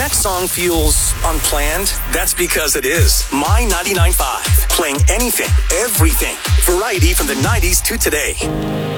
that song feels unplanned, that's because it is. My 99.5, playing anything, everything. Variety from the 90s to today.